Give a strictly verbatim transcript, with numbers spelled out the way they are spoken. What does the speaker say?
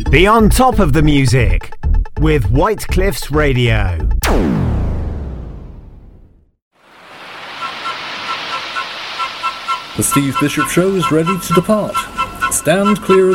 Be on top of the music with White Cliffs Radio. The Steve Bishop Show is ready to depart. Stand clear of